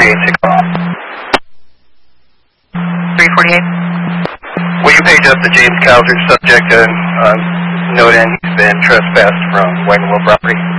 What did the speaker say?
348 off. 348. Will you page up the James Calder subject and note in he's been trespassed from Wagonville property?